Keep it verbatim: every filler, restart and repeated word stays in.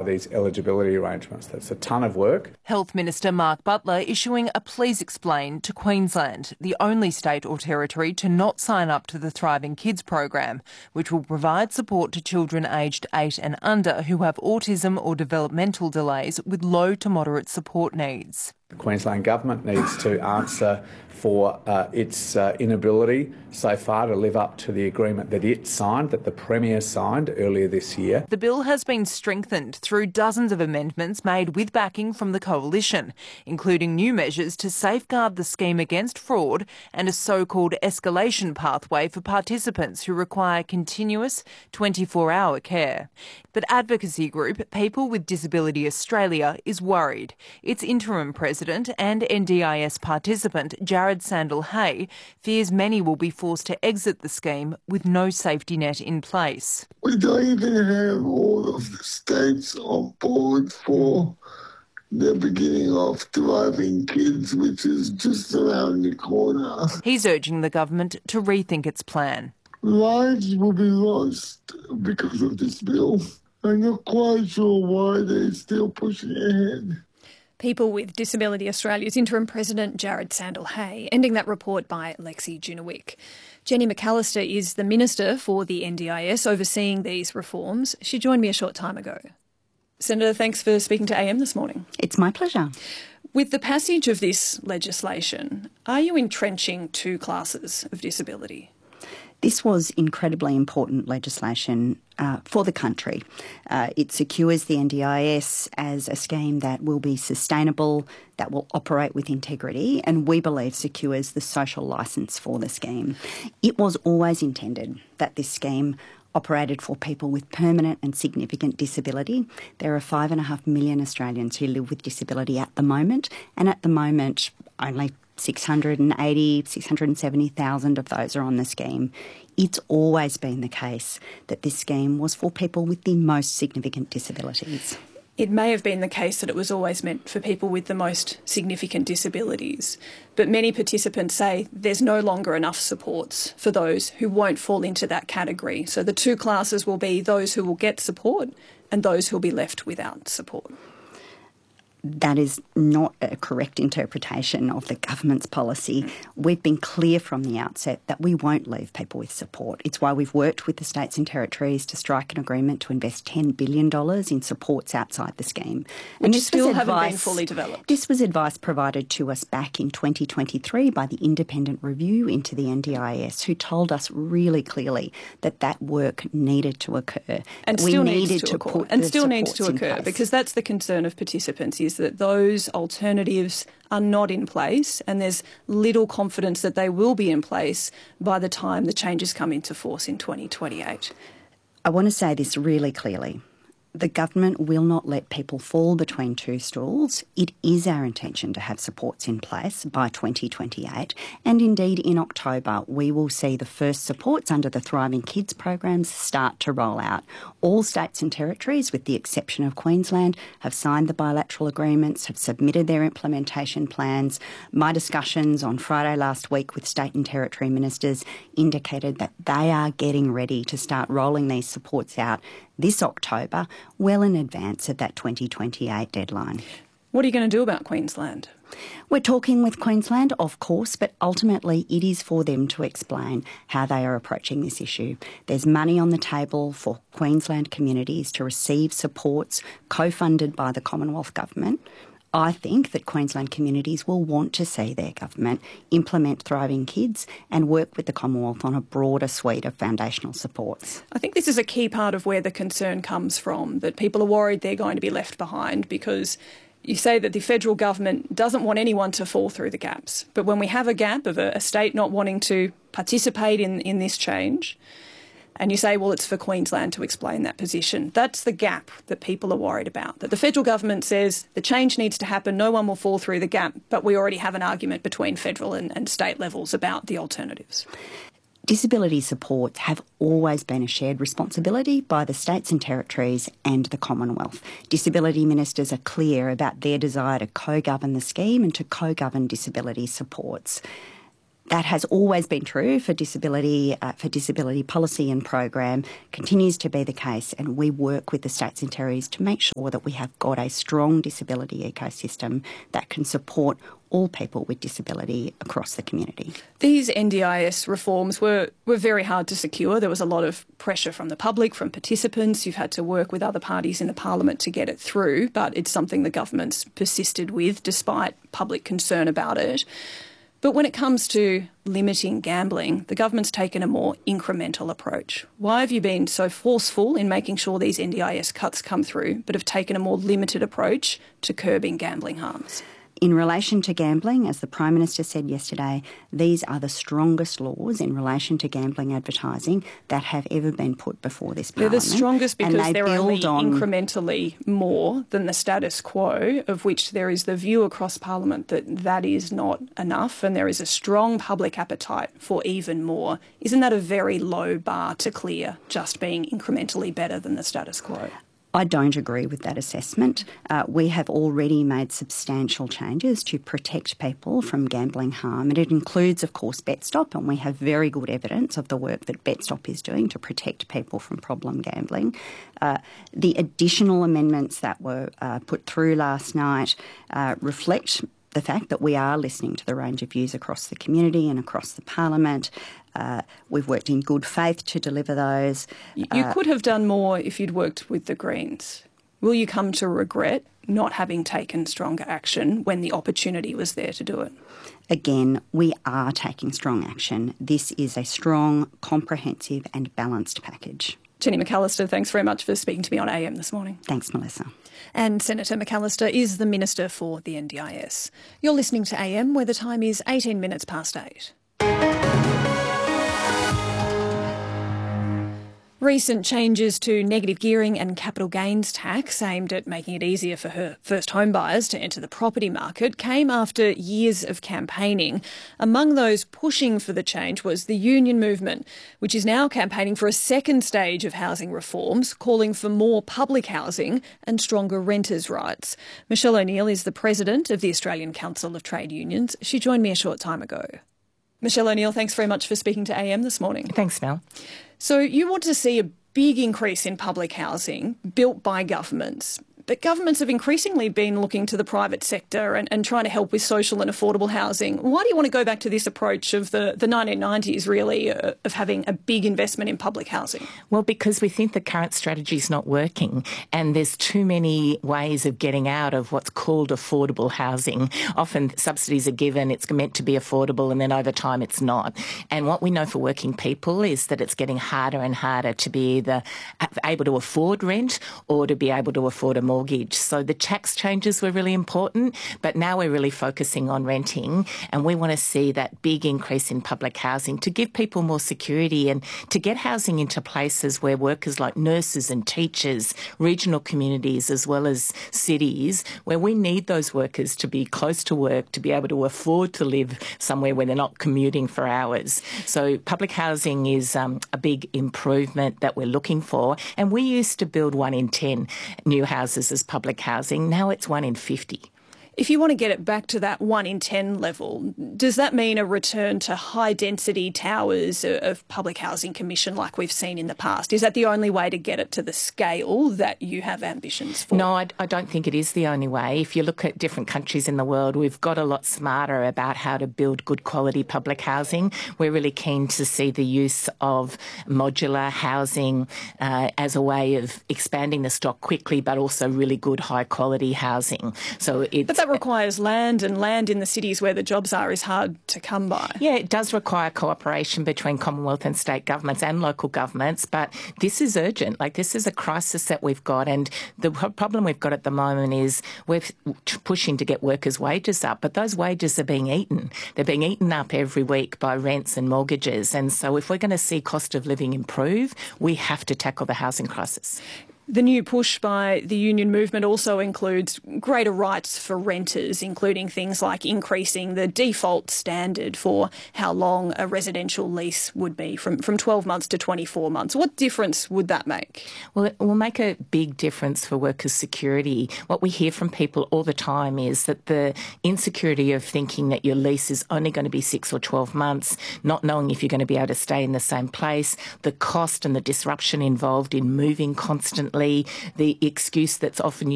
these eligibility arrangements. That's a ton of work. Health Minister Mark Butler issuing a please explain to Queensland, the only state or territory to not sign up to the Thriving Kids program, which will provide support to children aged eight and under who have autism or developmental delays with low to moderate support needs. The Queensland Government needs to answer for uh, its uh, inability so far to live up to the agreement that it signed, that the Premier signed earlier this year. The bill has been strengthened through dozens of amendments made with backing from the Coalition, including new measures to safeguard the scheme against fraud and a so-called escalation pathway for participants who require continuous twenty-four hour care. But advocacy group People with Disability Australia is worried. Its interim president and N D I S participant Jared Sandel-Hay fears many will be forced to exit the scheme with no safety net in place. We don't even have all of the states on board for the beginning of Thriving Kids, which is just around the corner. He's urging the government to rethink its plan. Lives will be lost because of this bill. I'm not quite sure why they're still pushing ahead. People with Disability Australia's interim president Jared Sandel-Hay, ending that report by Lexi Junowick. Jenny McAllister is the Minister for the N D I S overseeing these reforms. She joined me a short time ago. Senator, thanks for speaking to A M this morning. It's my pleasure. With the passage of this legislation, are you entrenching two classes of disability? This was incredibly important legislation uh, for the country. Uh, it secures the N D I S as a scheme that will be sustainable, that will operate with integrity, and we believe secures the social licence for the scheme. It was always intended that this scheme operated for people with permanent and significant disability. There are five and a half million Australians who live with disability at the moment, and at the moment only six hundred eighty, six hundred seventy thousand of those are on the scheme. It's always been the case that this scheme was for people with the most significant disabilities. It may have been the case that it was always meant for people with the most significant disabilities, but many participants say there's no longer enough supports for those who won't fall into that category. So the two classes will be those who will get support and those who will be left without support. That is not a correct interpretation of the government's policy. We've been clear from the outset that we won't leave people with support. It's why we've worked with the states and territories to strike an agreement to invest ten billion dollars in supports outside the scheme. And Which still haven't advice, been fully developed. This was advice provided to us back in twenty twenty-three by the independent review into the N D I S, who told us really clearly that that work needed to occur. And we still needed needs to, to occur. put and the still needs to occur place. Because that's the concern of participants, is that those alternatives are not in place and there's little confidence that they will be in place by the time the changes come into force in twenty twenty-eight. I want to say this really clearly. The government will not let people fall between two stools. It is our intention to have supports in place by twenty twenty-eight, and indeed in October we will see the first supports under the Thriving Kids programs start to roll out. All states and territories, with the exception of Queensland, have signed the bilateral agreements, have submitted their implementation plans. My discussions on Friday last week with state and territory ministers indicated that they are getting ready to start rolling these supports out this October, well in advance of that twenty twenty-eight deadline. What are you going to do about Queensland? We're talking with Queensland, of course, but ultimately it is for them to explain how they are approaching this issue. There's money on the table for Queensland communities to receive supports co-funded by the Commonwealth Government. I think that Queensland communities will want to see their government implement Thriving Kids and work with the Commonwealth on a broader suite of foundational supports. I think this is a key part of where the concern comes from, that people are worried they're going to be left behind because you say that the federal government doesn't want anyone to fall through the gaps. But when we have a gap of a, a state not wanting to participate in, in this change, and you say, well, it's for Queensland to explain that position. That's the gap that people are worried about, that the federal government says the change needs to happen, no one will fall through the gap, but we already have an argument between federal and, and state levels about the alternatives. Disability supports have always been a shared responsibility by the states and territories and the Commonwealth. Disability ministers are clear about their desire to co-govern the scheme and to co-govern disability supports. That has always been true for disability, uh, for disability policy and program, continues to be the case, and we work with the states and territories to make sure that we have got a strong disability ecosystem that can support all people with disability across the community. These N D I S reforms were, were very hard to secure. There was a lot of pressure from the public, from participants. You've had to work with other parties in the parliament to get it through, but it's something the government's persisted with despite public concern about it. But when it comes to limiting gambling, the government's taken a more incremental approach. Why have you been so forceful in making sure these N D I S cuts come through, but have taken a more limited approach to curbing gambling harms? In relation to gambling, as the Prime Minister said yesterday, these are the strongest laws in relation to gambling advertising that have ever been put before this Parliament. They're the strongest because they they're only on... incrementally more than the status quo, of which there is the view across Parliament that that is not enough, and there is a strong public appetite for even more. Isn't that a very low bar to clear, just being incrementally better than the status quo? I don't agree with that assessment. Uh, we have already made substantial changes to protect people from gambling harm, and it includes, of course, BetStop, and we have very good evidence of the work that BetStop is doing to protect people from problem gambling. Uh, the additional amendments that were uh, put through last night uh, reflect the fact that we are listening to the range of views across the community and across the Parliament. Uh, we've worked in good faith to deliver those. You uh, could have done more if you'd worked with the Greens. Will you come to regret not having taken stronger action when the opportunity was there to do it? Again, we are taking strong action. This is a strong, comprehensive and balanced package. Jenny McAllister, thanks very much for speaking to me on A M this morning. Thanks, Melissa. And Senator McAllister is the Minister for the N D I S. You're listening to A M, where the time is eighteen minutes past eight. Recent changes to negative gearing and capital gains tax aimed at making it easier for her first home buyers to enter the property market came after years of campaigning. Among those pushing for the change was the union movement, which is now campaigning for a second stage of housing reforms, calling for more public housing and stronger renters' rights. Michelle O'Neill is the president of the Australian Council of Trade Unions. She joined me a short time ago. Michelle O'Neill, thanks very much for speaking to A M this morning. Thanks, Mel. So you want to see a big increase in public housing built by governments, but governments have increasingly been looking to the private sector and, and trying to help with social and affordable housing. Why do you want to go back to this approach of the, the nineteen nineties, really, uh, of having a big investment in public housing? Well, because we think the current strategy is not working, and there's too many ways of getting out of what's called affordable housing. Often subsidies are given, it's meant to be affordable, and then over time it's not. And what we know for working people is that it's getting harder and harder to be either able to afford rent or to be able to afford a mortgage. Mortgage. So the tax changes were really important, but now we're really focusing on renting, and we want to see that big increase in public housing to give people more security and to get housing into places where workers like nurses and teachers, regional communities as well as cities, where we need those workers to be close to work, to be able to afford to live somewhere where they're not commuting for hours. So public housing is um, a big improvement that we're looking for, and we used to build one in ten new houses as public housing. Now it's one in fifty. If you want to get it back to that one in ten level, does that mean a return to high-density towers of public housing commission like we've seen in the past? Is that the only way to get it to the scale that you have ambitions for? No, I, I don't think it is the only way. If you look at different countries in the world, we've got a lot smarter about how to build good quality public housing. We're really keen to see the use of modular housing uh, as a way of expanding the stock quickly, but also really good high-quality housing. So it's... But that requires land, and land in the cities where the jobs are is hard to come by. Yeah, it does require cooperation between Commonwealth and state governments and local governments, but this is urgent. Like, this is a crisis that we've got, and the problem we've got at the moment is we're pushing to get workers' wages up, but those wages are being eaten. They're being eaten up every week by rents and mortgages, and so if we're going to see cost of living improve, we have to tackle the housing crisis. The new push by the union movement also includes greater rights for renters, including things like increasing the default standard for how long a residential lease would be, from, from twelve months to twenty-four months. What difference would that make? Well, it will make a big difference for workers' security. What we hear from people all the time is that the insecurity of thinking that your lease is only going to be six or twelve months, not knowing if you're going to be able to stay in the same place, the cost and the disruption involved in moving constantly, the excuse that's often